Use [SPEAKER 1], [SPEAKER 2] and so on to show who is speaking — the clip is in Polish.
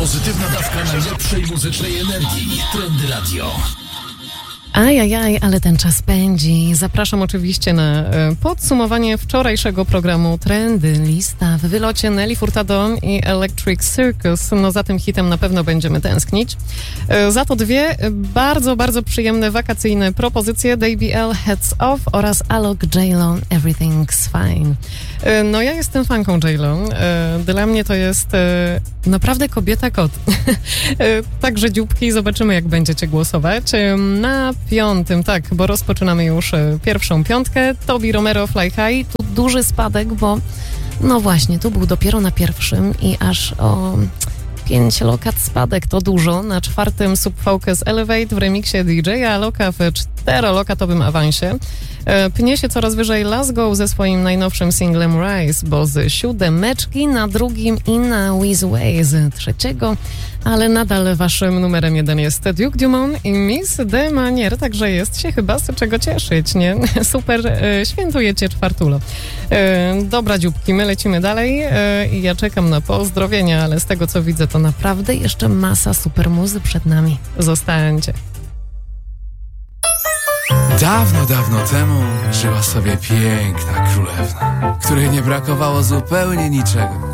[SPEAKER 1] Pozytywna dawka najlepszej muzycznej energii. Trendy Radio.
[SPEAKER 2] Ajajaj, ale ten czas pędzi. Zapraszam oczywiście na podsumowanie wczorajszego programu Trendy. Lista w wylocie Nelly Furtado i Electric Circus. No za tym hitem na pewno będziemy tęsknić. Za to dwie bardzo, bardzo przyjemne wakacyjne propozycje. DBL Heads Off oraz Alok J-Lo Everything's Fine. No ja jestem fanką J-Lo. Dla mnie to jest naprawdę kobieta kot. Także dzióbki, zobaczymy jak będziecie głosować. Na piątym, tak, bo rozpoczynamy już pierwszą piątkę. Tobi Romero, Fly High. Tu duży spadek, bo no właśnie, tu był dopiero na pierwszym i aż o 5 lokat spadek to dużo. Na czwartym Subfocus Elevate w remiksie DJ-a Aloka w 4-lokatowym awansie. Pnie się coraz wyżej Let's Go ze swoim najnowszym singlem Rise, bo z 7 na drugim i na Wiz Way z 3, ale nadal waszym numerem 1 jest Duke Dumont i Miss de Manier, także jest się chyba z czego cieszyć, nie? Super, świętujecie czwartulo. Dobra dzióbki, my lecimy dalej i ja czekam na pozdrowienia, ale z tego co widzę to naprawdę jeszcze masa super muzy przed nami. Zostańcie.
[SPEAKER 3] Dawno, dawno temu żyła sobie piękna królewna, której nie brakowało zupełnie niczego.